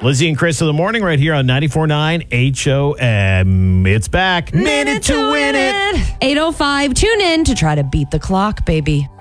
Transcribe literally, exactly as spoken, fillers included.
Lizzie and Chris in the morning right here on ninety-four point nine H O M. It's back. Minute to win it. eight oh five. Tune in to try to beat the clock, baby.